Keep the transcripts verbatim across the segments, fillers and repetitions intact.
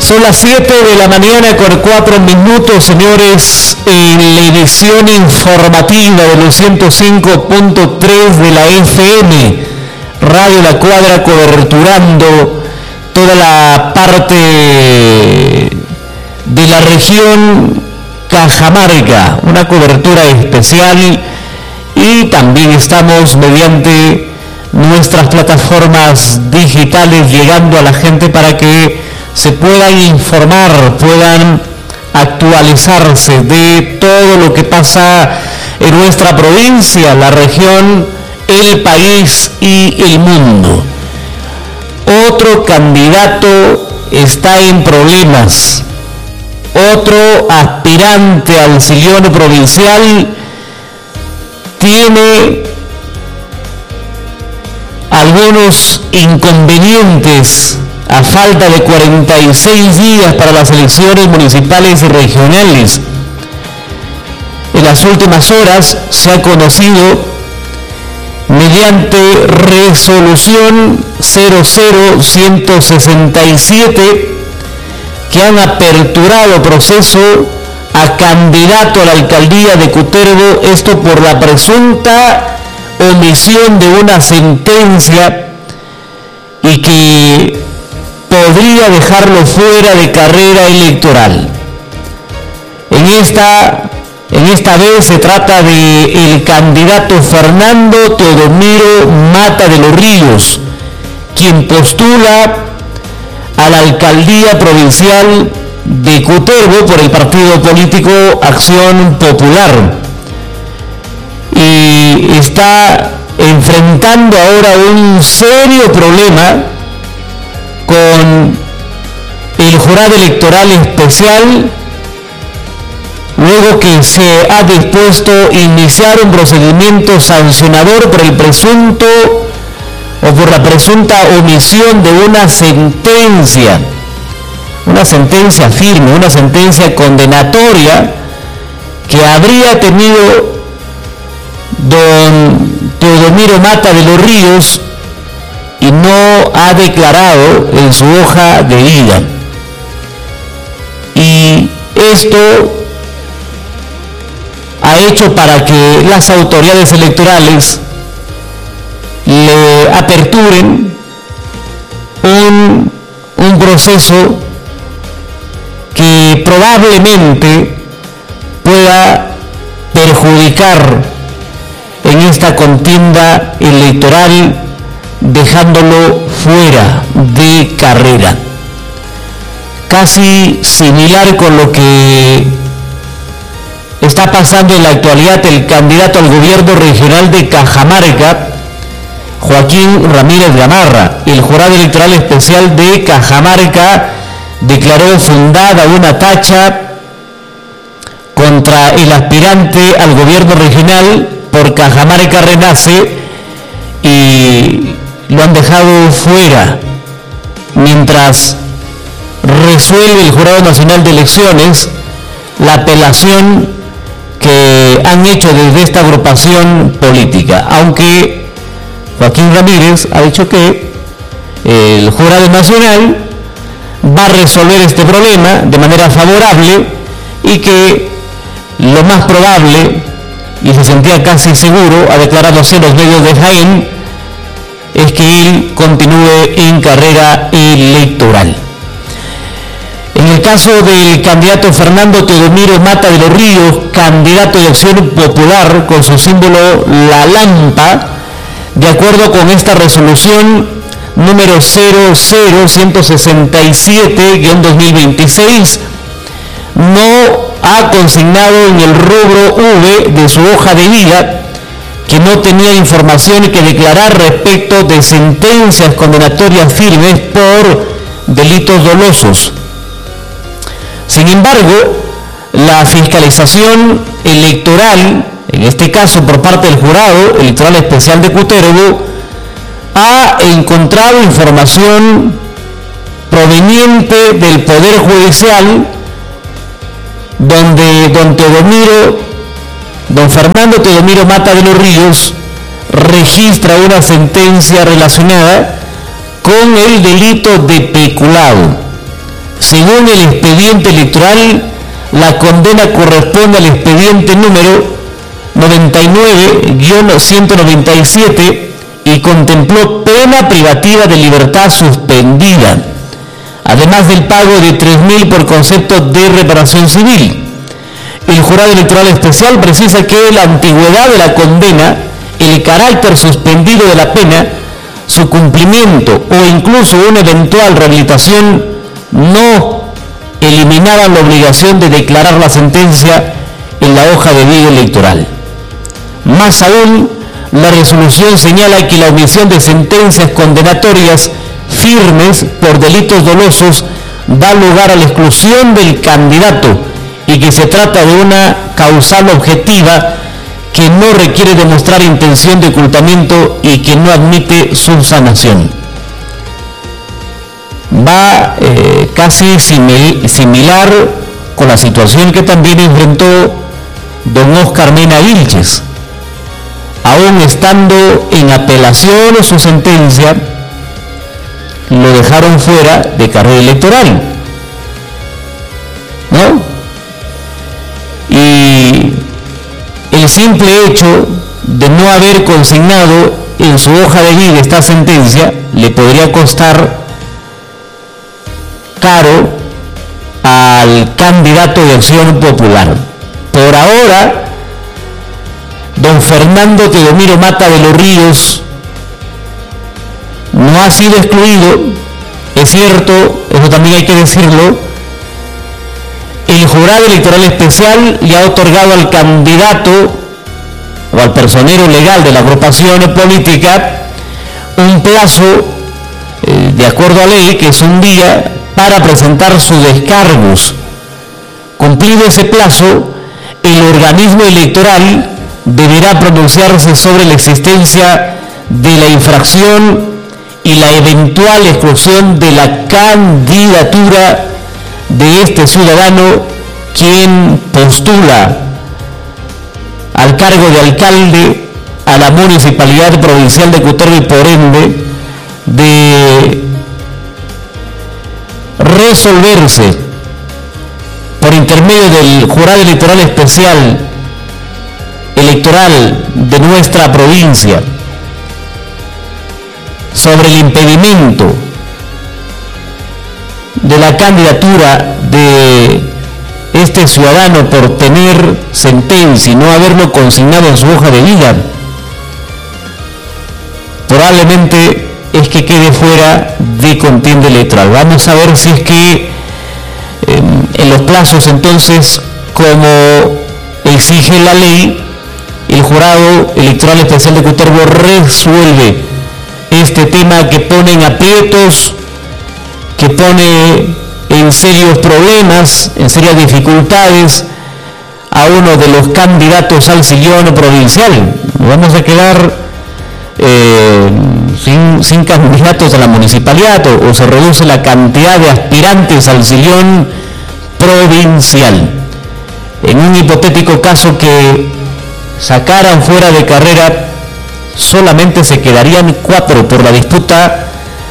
Son las siete de la mañana con cuatro minutos, señores, en la edición informativa de los ciento cinco punto tres de la F M, Radio La Cuadra, coberturando toda la parte de la región Cajamarca, una cobertura especial, y también estamos mediante nuestras plataformas digitales llegando a la gente para que se puedan informar, puedan actualizarse de todo lo que pasa en nuestra provincia, la región, el país y el mundo. Otro candidato está en problemas. Otro aspirante al sillón provincial tiene algunos inconvenientes a falta de cuarenta y seis días para las elecciones municipales y regionales. En las últimas horas se ha conocido, mediante resolución cero cero ciento sesenta y siete, que han aperturado proceso a candidato a la alcaldía de Cutervo, esto por la presunta omisión de una sentencia y que podría dejarlo fuera de carrera electoral. En esta, en esta vez se trata de el candidato Fernando Teodomiro Mata de los Ríos, quien postula a la alcaldía provincial de Cutervo por el partido político Acción Popular, y está enfrentando ahora un serio problema con el jurado electoral especial, luego que se ha dispuesto a iniciar un procedimiento sancionador por el presunto o por la presunta omisión de una sentencia, una sentencia firme, una sentencia condenatoria que habría tenido don Teodomiro Mata de los Ríos y no ha declarado en su hoja de vida. Y esto ha hecho para que las autoridades electorales le aperturen un, un proceso que probablemente pueda perjudicar en esta contienda electoral, dejándolo fuera de carrera. Casi similar con lo que está pasando en la actualidad el candidato al gobierno regional de Cajamarca, Joaquín Ramírez Gamarra. El jurado electoral especial de Cajamarca declaró fundada una tacha contra el aspirante al gobierno regional por Cajamarca Renace y lo han dejado fuera, mientras resuelve el Jurado Nacional de Elecciones la apelación que han hecho desde esta agrupación política, aunque Joaquín Ramírez ha dicho que el Jurado Nacional va a resolver este problema de manera favorable y que lo más probable, y se sentía casi seguro, ha declarado así en los medios de Jaén, es que él continúe en carrera electoral. En el caso del candidato Fernando Teodomiro Mata de los Ríos, candidato de Acción Popular con su símbolo la lampa, de acuerdo con esta resolución número cero cero ciento sesenta y siete guión dos mil veintiséis, no ha consignado en el rubro V de su hoja de vida que no tenía información que declarar respecto de sentencias condenatorias firmes por delitos dolosos. Sin embargo, la fiscalización electoral, en este caso por parte del Jurado Electoral Especial de Cutervo, ha encontrado información proveniente del Poder Judicial donde don Teodomiro, don Fernando Teodomiro Mata de los Ríos registra una sentencia relacionada con el delito de peculado. Según el expediente electoral, la condena corresponde al expediente número noventa y nueve guión ciento noventa y siete y contempló pena privativa de libertad suspendida, además del pago de tres mil por concepto de reparación civil. El jurado electoral especial precisa que la antigüedad de la condena, el carácter suspendido de la pena, su cumplimiento o incluso una eventual rehabilitación no eliminaban la obligación de declarar la sentencia en la hoja de vida electoral. Más aún, la resolución señala que la omisión de sentencias condenatorias firmes por delitos dolosos da lugar a la exclusión del candidato y que se trata de una causal objetiva que no requiere demostrar intención de ocultamiento y que no admite subsanación. Va eh, casi simil, similar con la situación que también enfrentó don Óscar Mena Vilches. Aún estando en apelación su sentencia, lo dejaron fuera de carrera electoral, ¿no? Y el simple hecho de no haber consignado en su hoja de vida esta sentencia le podría costar caro al candidato de Acción Popular. Por ahora, don Fernando Teodomiro Mata de los Ríos no ha sido excluido, es cierto, eso también hay que decirlo. El jurado electoral especial le ha otorgado al candidato o al personero legal de la agrupación política un plazo, eh, de acuerdo a ley, que es un día para presentar sus descargos. Cumplido ese plazo, el organismo electoral deberá pronunciarse sobre la existencia de la infracción y la eventual exclusión de la candidatura de este ciudadano, quien postula al cargo de alcalde a la Municipalidad Provincial de Cutervo y por ende de resolverse por intermedio del jurado electoral especial electoral de nuestra provincia sobre el impedimento de la candidatura de este ciudadano por tener sentencia y no haberlo consignado en su hoja de vida, probablemente es que quede fuera de contienda electoral. Vamos a ver si es que eh, en los plazos entonces, como exige la ley, el jurado electoral especial de Cutervo resuelve este tema que pone en aprietos, que pone en serios problemas, en serias dificultades a uno de los candidatos al sillón provincial. Vamos a quedar eh, sin, sin candidatos a la municipalidad, o, o se reduce la cantidad de aspirantes al sillón provincial. En un hipotético caso que sacaran fuera de carrera, solamente se quedarían cuatro por la disputa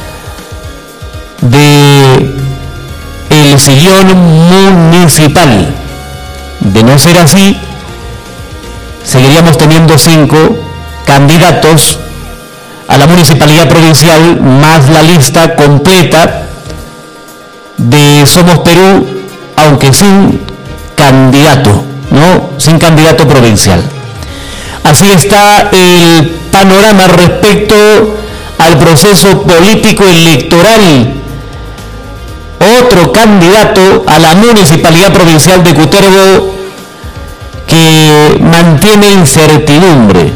de el sillón municipal. De no ser así, seguiríamos teniendo cinco candidatos a la municipalidad provincial, más la lista completa de Somos Perú, aunque sin candidato, ¿no? Sin candidato provincial. Así está el panorama respecto al proceso político electoral. Otro candidato a la municipalidad provincial de Cutervo que mantiene incertidumbre.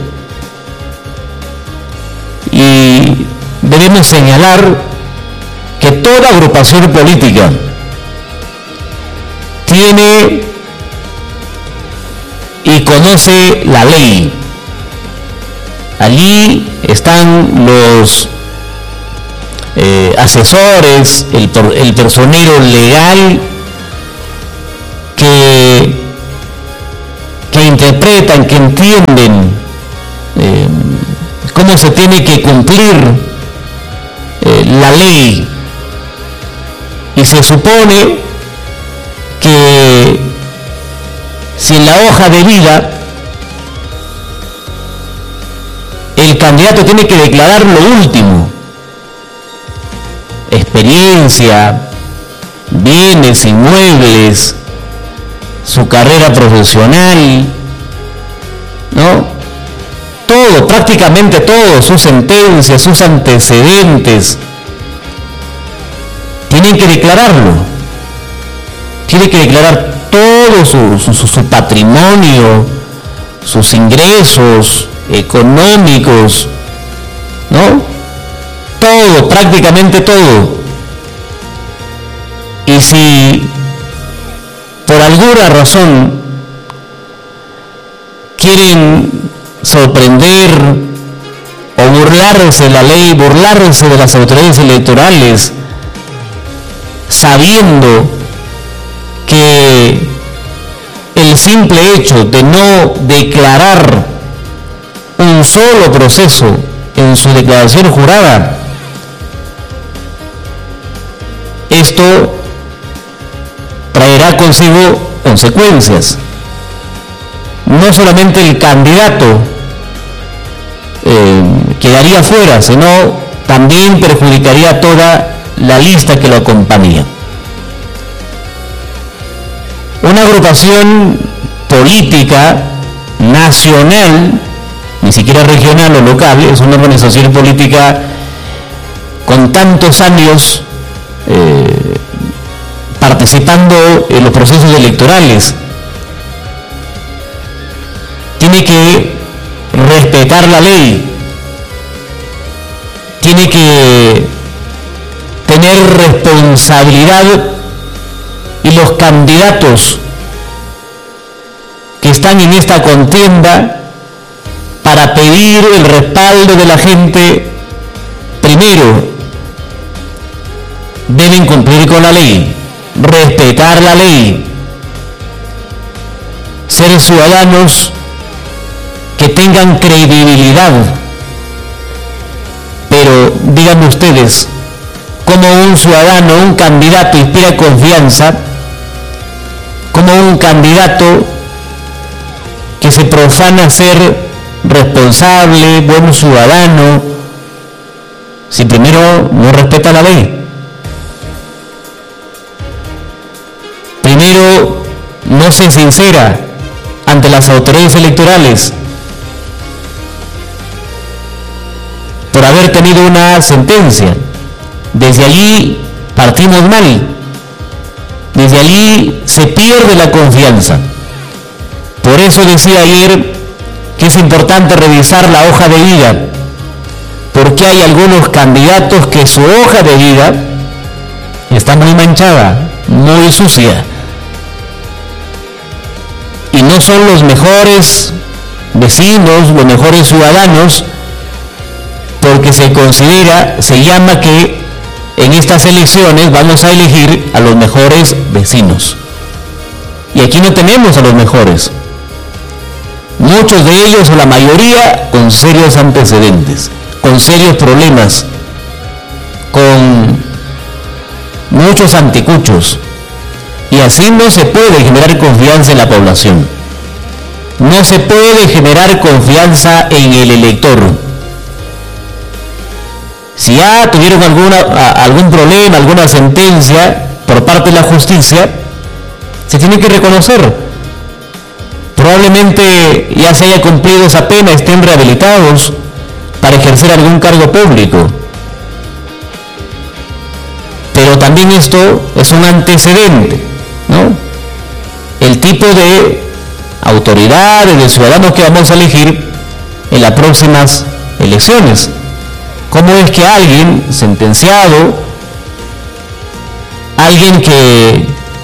Y debemos señalar que toda agrupación política tiene y conoce la ley. Allí están los eh, asesores, el, el personero legal que, que interpretan, que entienden eh, cómo se tiene que cumplir eh, la ley Y se supone que si en la hoja de vida el candidato tiene que declarar lo último, experiencia, bienes, inmuebles, su carrera profesional, ¿no? Todo, prácticamente todo, sus sentencias, sus antecedentes, tienen que declararlo. Tiene que declarar todo su, su, su patrimonio, sus ingresos económicos, ¿no? Todo, prácticamente todo. Y si por alguna razón quieren sorprender o burlarse de la ley, burlarse de las autoridades electorales, sabiendo que el simple hecho de no declarar un solo proceso en su declaración jurada, esto traerá consigo consecuencias. No solamente el candidato eh, quedaría fuera, sino también perjudicaría a toda la lista que lo acompaña. Una agrupación política nacional, ni siquiera regional o local, es una organización política con tantos años eh, participando en los procesos electorales, tiene que respetar la ley, tiene que tener responsabilidad, y los candidatos que están en esta contienda para pedir el respaldo de la gente, primero deben cumplir con la ley, respetar la ley, ser ciudadanos que tengan credibilidad. Pero díganme ustedes, ¿cómo un ciudadano, un candidato inspira confianza? ¿Cómo un candidato que se profana ser responsable, buen ciudadano, si primero no respeta la ley? Primero no se sincera ante las autoridades electorales por haber tenido una sentencia. Desde allí partimos mal, desde allí se pierde la confianza. Por eso decía ayer que es importante revisar la hoja de vida, porque hay algunos candidatos que su hoja de vida está muy manchada, muy sucia, y no son los mejores vecinos, los mejores ciudadanos, porque se considera, se llama que en estas elecciones vamos a elegir a los mejores vecinos. Y aquí no tenemos a los mejores. Muchos de ellos, o la mayoría, con serios antecedentes, con serios problemas, con muchos anticuchos. Y así no se puede generar confianza en la población. No se puede generar confianza en el elector. Si ya tuvieron alguna, algún problema, alguna sentencia por parte de la justicia, se tiene que reconocer. Probablemente ya se haya cumplido esa pena, estén rehabilitados para ejercer algún cargo público. Pero también esto es un antecedente, ¿no? El tipo de autoridades, de ciudadanos que vamos a elegir en las próximas elecciones. ¿Cómo es que alguien sentenciado, alguien que,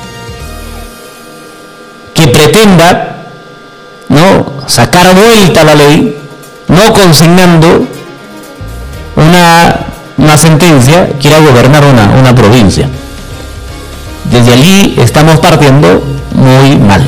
que pretenda, ¿no?, sacar vuelta a la ley, no consignando una, una sentencia, quiera gobernar una, una provincia? Desde allí estamos partiendo muy mal.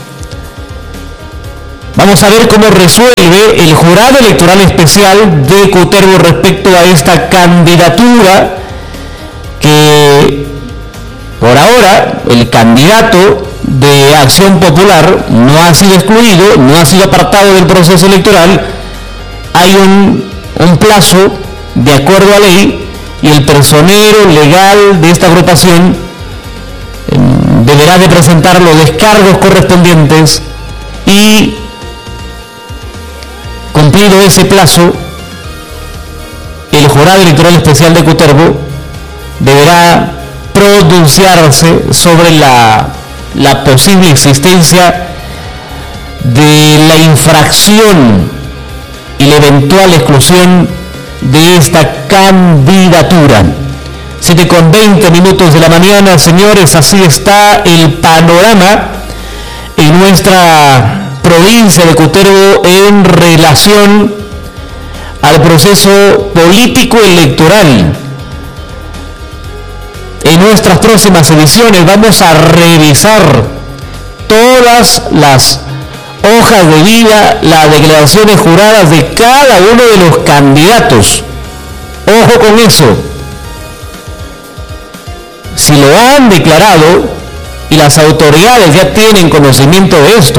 Vamos a ver cómo resuelve el Jurado Electoral Especial de Cutervo respecto a esta candidatura que Por ahora, el candidato de Acción Popular no ha sido excluido, no ha sido apartado del proceso electoral. Hay un, un plazo de acuerdo a ley y el personero legal de esta agrupación eh, deberá de presentar los descargos correspondientes y, cumplido ese plazo, el Jurado Electoral Especial de Cutervo deberá pronunciarse sobre la, la posible existencia de la infracción y la eventual exclusión de esta candidatura. siete con veinte minutos de la mañana, señores, así está el panorama en nuestra provincia de Cutervo en relación al proceso político electoral. En nuestras próximas ediciones vamos a revisar todas las hojas de vida, las declaraciones juradas de cada uno de los candidatos. Ojo con eso. Si lo han declarado y las autoridades ya tienen conocimiento de esto,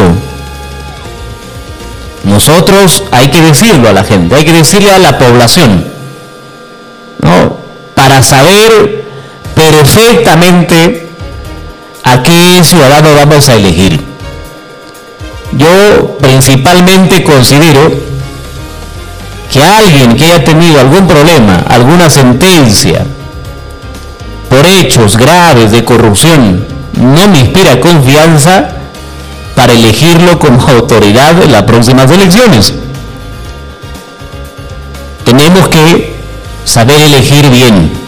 nosotros hay que decirlo a la gente, hay que decirle a la población, ¿no? Para saber perfectamente a qué ciudadano vamos a elegir. Yo principalmente considero que alguien que haya tenido algún problema, alguna sentencia por hechos graves de corrupción, no me inspira confianza para elegirlo como autoridad en las próximas elecciones. Tenemos que saber elegir bien.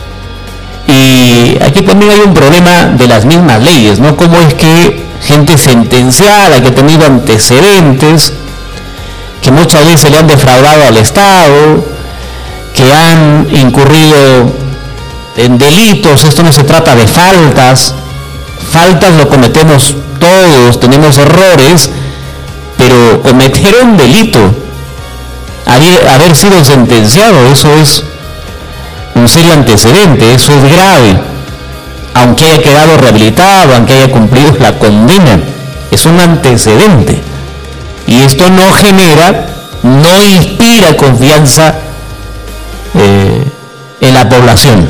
Y aquí también hay un problema de las mismas leyes, ¿no? Cómo es que gente sentenciada, que ha tenido antecedentes, que muchas veces le han defraudado al Estado, que han incurrido en delitos, esto no se trata de faltas, faltas lo cometemos todos, tenemos errores, pero cometer un delito, haber, haber sido sentenciado, eso es un serio antecedente, eso es grave, aunque haya quedado rehabilitado, aunque haya cumplido la condena, es un antecedente. Y esto no genera, no inspira confianza eh, en la población.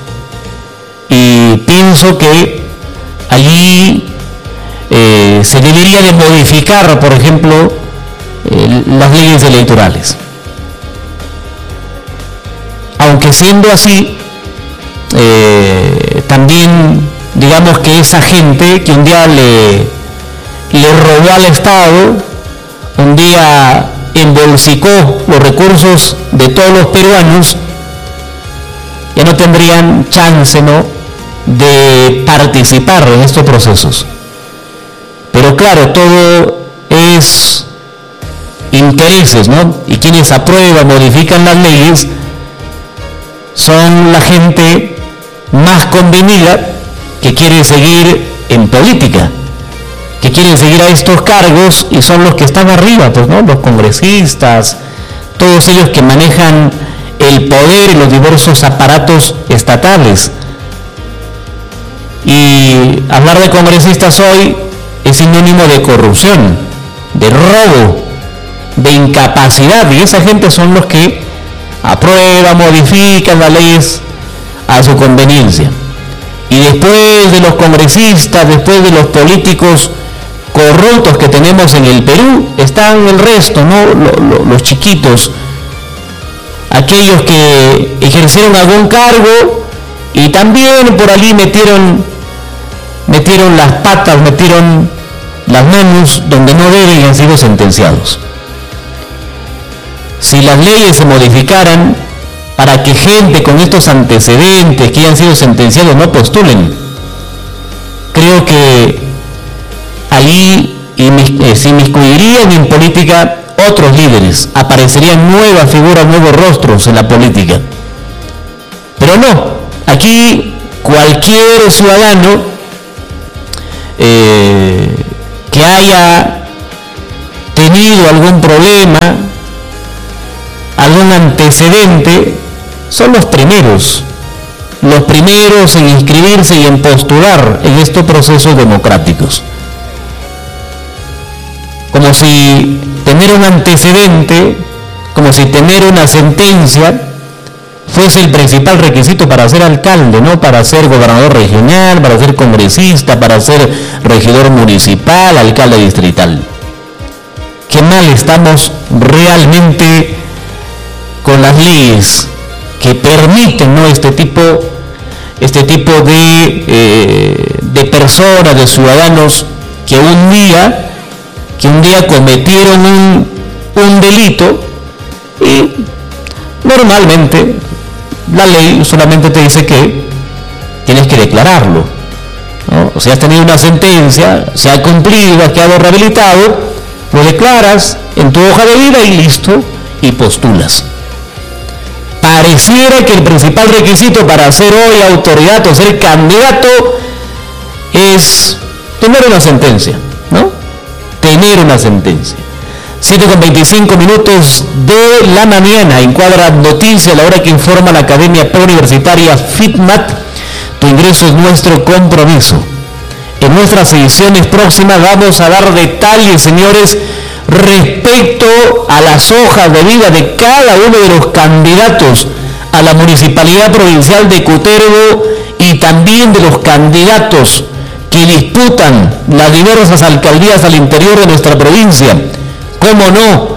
Y pienso que allí eh, se debería de modificar, por ejemplo, eh, las leyes electorales. Aunque siendo así, eh, también digamos que esa gente que un día le, le robó al Estado, un día embolsicó los recursos de todos los peruanos, ya no tendrían chance, ¿no?, de participar en estos procesos. Pero claro, todo es intereses, ¿no? Y quienes aprueban, modifican las leyes, son la gente más convenida que quiere seguir en política, que quieren seguir a estos cargos y son los que están arriba, pues, ¿no? Los congresistas, todos ellos que manejan el poder en los diversos aparatos estatales. Y hablar de congresistas hoy es sinónimo de corrupción, de robo, de incapacidad, y esa gente son los que aprueban, modifican las leyes a su conveniencia. Y después de los congresistas, después de los políticos corruptos que tenemos en el Perú, están el resto, ¿no? Los chiquitos, aquellos que ejercieron algún cargo y también por allí metieron, metieron las patas, metieron las manos donde no deben y han sido sentenciados. Si las leyes se modificaran para que gente con estos antecedentes que hayan sido sentenciados no postulen, creo que allí eh, se inmiscuirían en política otros líderes, aparecerían nuevas figuras, nuevos rostros en la política. Pero no, aquí cualquier ciudadano eh, que haya tenido algún problema, algún antecedente, son los primeros los primeros en inscribirse y en postular en estos procesos democráticos. Como si tener un antecedente, como si tener una sentencia fuese el principal requisito para ser alcalde, ¿no? Para ser gobernador regional, para ser congresista, para ser regidor municipal, alcalde distrital. Qué mal estamos realmente con las leyes que permiten, ¿no? este tipo, este tipo de, eh, de personas, de ciudadanos que un día, que un día cometieron un, un delito y normalmente la ley solamente te dice que tienes que declararlo, ¿no? Si has tenido una sentencia, se ha cumplido, has quedado rehabilitado, lo declaras en tu hoja de vida y listo, y postulas. Pareciera que el principal requisito para ser hoy autoridad o ser candidato es tener una sentencia, ¿no? Tener una sentencia. siete con veinticinco minutos de la mañana, encuadra noticia a la hora que informa la Academia Preuniversitaria FITMAT. Tu ingreso es nuestro compromiso. En nuestras ediciones próximas vamos a dar detalles, señores, respecto a las hojas de vida de cada uno de los candidatos a la Municipalidad Provincial de Cutervo y también de los candidatos que disputan las diversas alcaldías al interior de nuestra provincia. ¿Cómo no?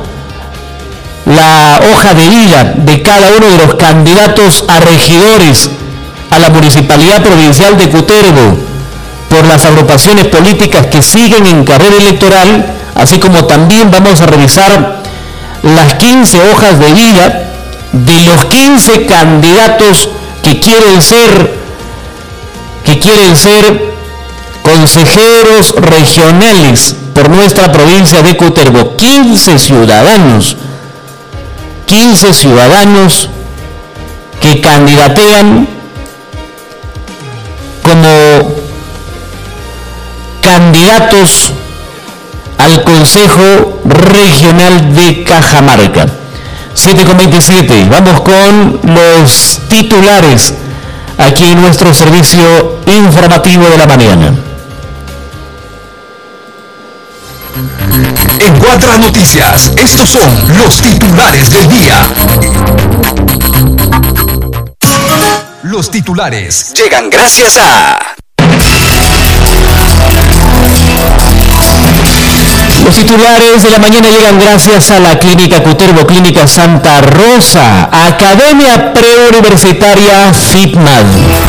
La hoja de vida de cada uno de los candidatos a regidores a la Municipalidad Provincial de Cutervo por las agrupaciones políticas que siguen en carrera electoral, así como también vamos a revisar las quince hojas de vida de los quince candidatos que quieren ser, que quieren ser consejeros regionales por nuestra provincia de Cutervo. quince ciudadanos, quince ciudadanos que candidatean como candidatos al Consejo Regional de Cajamarca. siete con veintisiete, vamos con los titulares aquí en nuestro servicio informativo de la mañana. En Cuatro Noticias, estos son los titulares del día. Los titulares llegan gracias a... Los titulares de la mañana llegan gracias a la Clínica Cutervo, Clínica Santa Rosa, Academia Preuniversitaria FITMAT.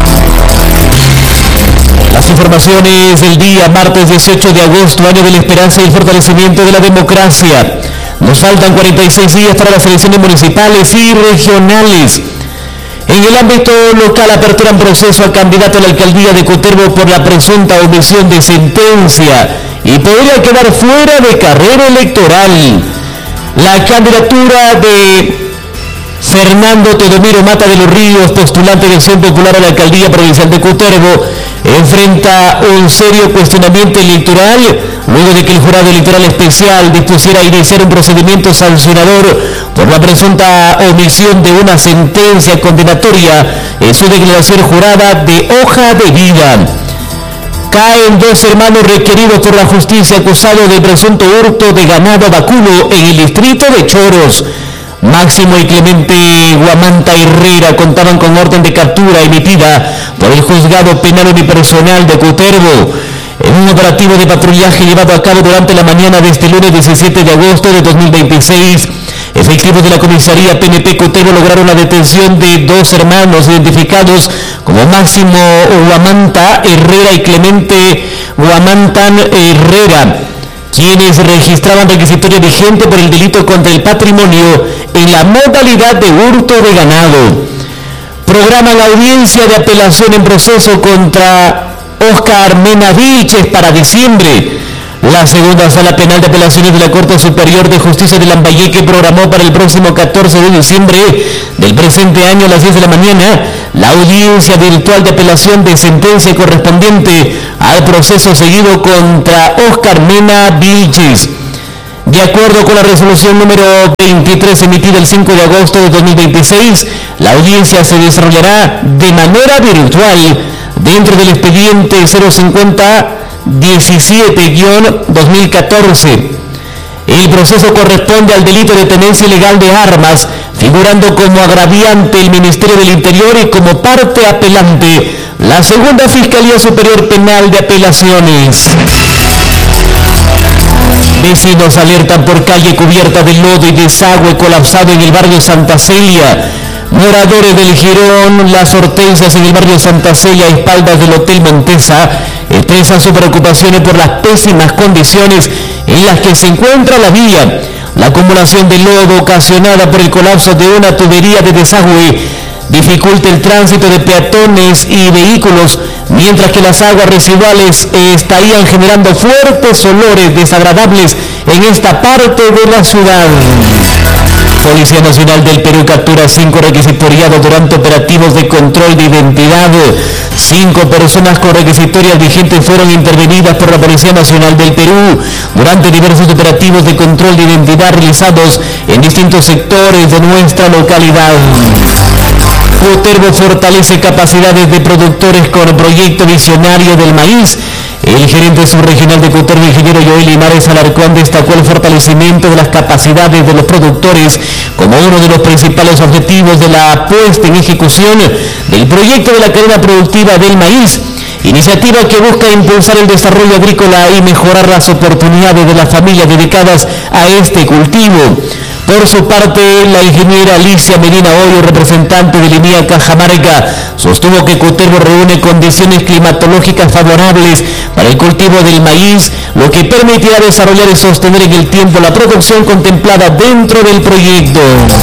Las informaciones del día, martes dieciocho de agosto, año de la esperanza y el fortalecimiento de la democracia. Nos faltan cuarenta y seis días para las elecciones municipales y regionales. En el ámbito local, aperturan proceso a candidato a la alcaldía de Cutervo por la presunta omisión de sentencia y podría quedar fuera de carrera electoral. La candidatura de Fernando Teodomiro Mata de los Ríos, postulante de Acción Popular a la alcaldía provincial de Cutervo, enfrenta un serio cuestionamiento electoral luego de que el jurado electoral especial dispusiera a iniciar un procedimiento sancionador por la presunta omisión de una sentencia condenatoria en su declaración jurada de hoja de vida. Caen dos hermanos requeridos por la justicia acusados de presunto hurto de ganado vacuno en el distrito de Choros. Máximo y Clemente Guamanta Herrera contaban con orden de captura emitida por el Juzgado Penal Unipersonal de Cutervo. En un operativo de patrullaje llevado a cabo durante la mañana de este lunes diecisiete de agosto de dos mil veintiséis, efectivos de la comisaría P N P Cutervo lograron la detención de dos hermanos identificados como Máximo Guamanta Herrera y Clemente Guamanta Herrera, quienes registraban requisitorio vigente por el delito contra el patrimonio en la modalidad de hurto de ganado. Programan audiencia de apelación en proceso contra Oscar Mena Vilches para diciembre. La segunda sala penal de apelaciones de la Corte Superior de Justicia de Lambayeque programó para el próximo catorce de diciembre del presente año a las diez de la mañana la audiencia virtual de apelación de sentencia correspondiente al proceso seguido contra Oscar Mena Vilches. De acuerdo con la resolución número veintitrés emitida el cinco de agosto de dos mil veintiséis, la audiencia se desarrollará de manera virtual dentro del expediente cero cincuenta diecisiete guión dos mil catorce. El proceso corresponde al delito de tenencia ilegal de armas, figurando como agraviante el Ministerio del Interior y como parte apelante la Segunda Fiscalía Superior Penal de Apelaciones. Vecinos alertan por calle cubierta de lodo y desagüe colapsado en el barrio Santa Celia. Moradores del Girón, Las Hortensias en el barrio Santa Celia, a espaldas del Hotel Montesa, expresan sus preocupaciones por las pésimas condiciones en las que se encuentra la vía. La acumulación de lodo ocasionada por el colapso de una tubería de desagüe dificulta el tránsito de peatones y vehículos, mientras que las aguas residuales eh, estarían generando fuertes olores desagradables en esta parte de la ciudad. Policía Nacional del Perú captura cinco requisitoriados durante operativos de control de identidad. Cinco personas con requisitorias vigentes fueron intervenidas por la Policía Nacional del Perú durante diversos operativos de control de identidad realizados en distintos sectores de nuestra localidad. Cutervo fortalece capacidades de productores con el proyecto visionario del maíz. El gerente subregional de Cutervo, ingeniero Joel Limares Alarcón, destacó el fortalecimiento de las capacidades de los productores como uno de los principales objetivos de la puesta en ejecución del proyecto de la cadena productiva del maíz, iniciativa que busca impulsar el desarrollo agrícola y mejorar las oportunidades de las familias dedicadas a este cultivo. Por su parte, la ingeniera Alicia Medina Hoyo, representante de Línea Cajamarca, sostuvo que Cutervo reúne condiciones climatológicas favorables para el cultivo del maíz, lo que permitirá desarrollar y sostener en el tiempo la producción contemplada dentro del proyecto.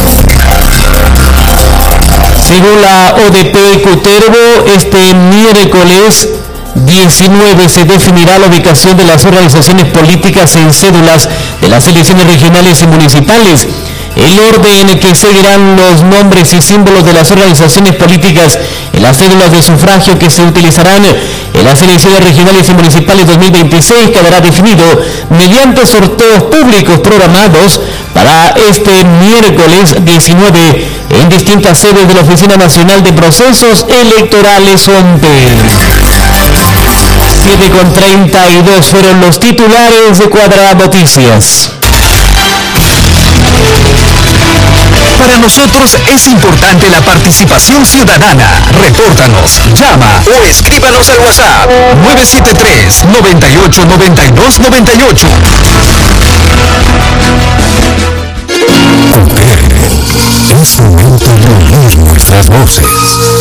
Según la O D P Cutervo, este miércoles diecinueve se definirá la ubicación de las organizaciones políticas en cédulas de las elecciones regionales y municipales. El orden que seguirán los nombres y símbolos de las organizaciones políticas en las cédulas de sufragio que se utilizarán en las elecciones regionales y municipales dos mil veintiséis quedará definido mediante sorteos públicos programados para este miércoles diecinueve en distintas sedes de la Oficina Nacional de Procesos Electorales O M P E. siete con treinta y dos fueron los titulares de Cuadrada Noticias. Para nosotros es importante la participación ciudadana. Repórtanos, llama o escríbanos al WhatsApp nueve siete tres, nueve ocho, nueve dos, nueve ocho. Es momento de unir nuestras voces.